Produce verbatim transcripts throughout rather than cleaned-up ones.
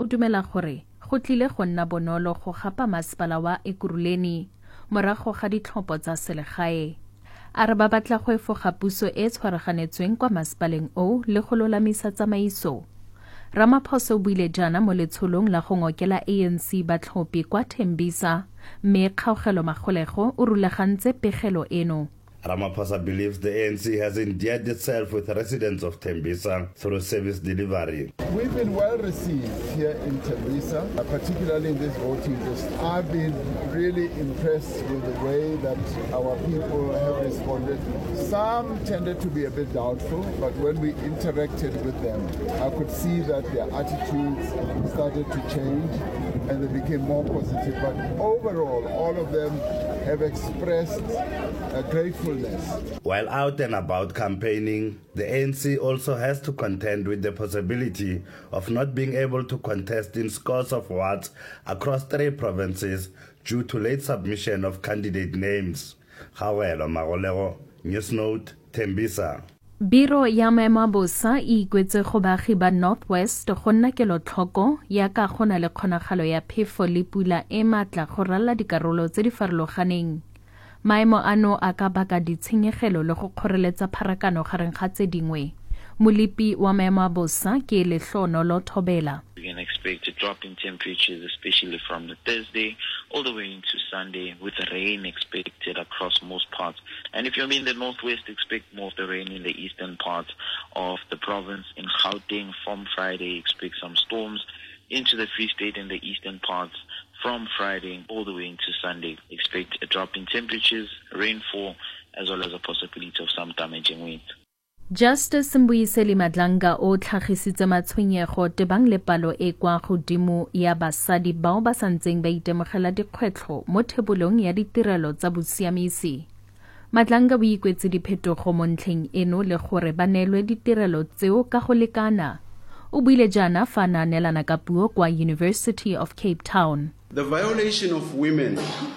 dumela gore go tlile go nna bonolo go gapa masepala wa Ekurhuleni morago ga ditlhopho tsa selegae. A re ba batla go efoga puso e tshwaraganetsweng kwa masepaleng o le go lolamisa tsamaiso. Ramaphosa o buile jana mo letsholong la go ngokela A N C batlhophi kwa Tembisa, mme Kgaogelo Magolego o rulagantse pegelo eno. Ramaphosa believes the A N C has endeared itself with residents of Tembisa through service delivery. We've been well received here in Tembisa, particularly in this voting district. I've been really impressed with the way that our people have responded. Some tended to be a bit doubtful, but when we interacted with them, I could see that their attitudes started to change and they became more positive. But overall, all of them have expressed a gratefulness. While out and about campaigning, the A N C also has to contend with the possibility of not being able to contest in scores of wards across three provinces due to late submission of candidate names. Kgaogelo Magolego, Newsnote, Tembisa. Biro ya maemo a bosa e ikwetse go baagi ba Northwest go nna kelotlhoko ya ka go na le kgonagalo ya phefo le pula e matla go rala dikarolo tse di farologaneng. Maemo ano a ka baka ditshenyegelo le go kgoreletsa pharakano gareng ga tse dingwe. Molipi wa maemo a bosa ke Lehlono lo Thobela. We can expect a drop in temperatures, especially from the Thursday all the way into Sunday, with rain expected across most parts. And if you're in the Northwest, expect more of the rain in the eastern parts of the province. In Gauteng, from Friday, expect some storms. Into the Free State and the eastern parts, from Friday all the way into Sunday, expect a drop in temperatures, rainfall, as well as a possibility of some damaging wind. Justice Mbuyiseli Madlanga o tlhagisitse matshwenyego tebang le palo e kwa godimo ya basadi bao ba santseng ba itemogela dikgwetlho mo thebolong ya ditirelo tsa bosiamisi. Madlanga o ikwetse diphetogo mo ntlheng eno le gore ba neelwe ditirelo tseo ka go lekana. O buile jana fa na neelana ka puo kwa University of Cape Town. The violation of women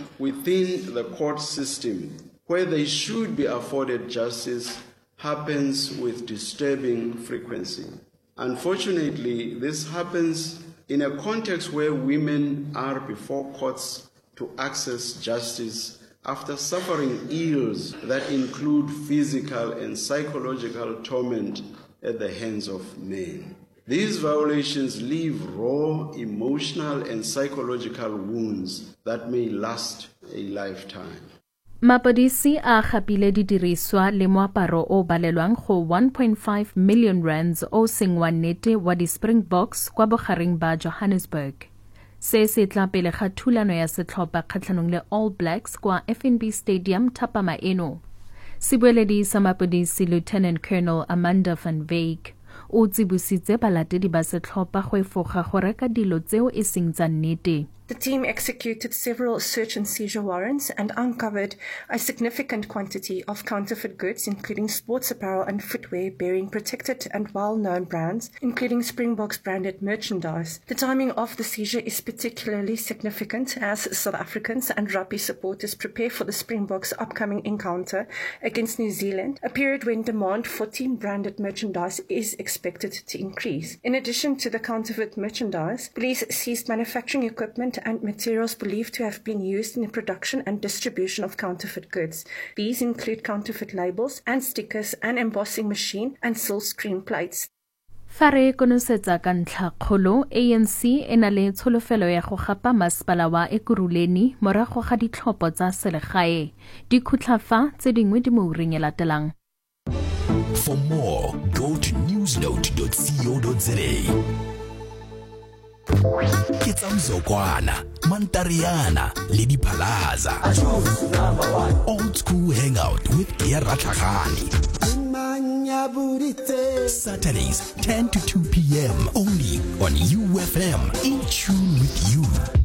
within the court system, where they should be afforded justice, happens with disturbing frequency. Unfortunately, this happens in a context where women are before courts to access justice after suffering ills that include physical and psychological torment at the hands of men. These violations leave raw emotional and psychological wounds that may last a lifetime. Mapodisi a gapile didiriswa le moaparo o balelwang go one point five million rands o seng wa nnete wa di-Springboks kwa bogareng ba Johannesburg. Se se tla pele ga thulano ya setlhopha kgatlhanong le All Blacks kwa F N B Stadium thapama eno. Sebueledi sa mapodisi Lieutenant Colonel Amanda van Wyk o tsibositse balatedi ba setlhopha go efoga go reka dilo tseo e seng tsa nnete. The team executed several search and seizure warrants and uncovered a significant quantity of counterfeit goods, including sports apparel and footwear bearing protected and well-known brands, including Springboks branded merchandise. The timing of the seizure is particularly significant as South Africans and rugby supporters prepare for the Springboks' upcoming encounter against New Zealand, a period when demand for team-branded merchandise is expected to increase. In addition to the counterfeit merchandise, police seized manufacturing equipment and materials believed to have been used in the production and distribution of counterfeit goods. These include counterfeit labels and stickers, an embossing machine, and silk screen plates. Fa re konosetsa ka ntlha kgolo, A N C e na le tsholofelo ya go gapa masepala wa Ekurhuleni morago ga ditlhopho tsa selegae. Di khutlafa tse dingwe di mo ureng e latelang. For more, go to newsnote dot co dot za. Ke tsa Mzokwana, Mantariana, Lady Palaza. Old school hangout with Gia Ratlagani. Saturdays, ten to two p m only on U F M. In tune with you.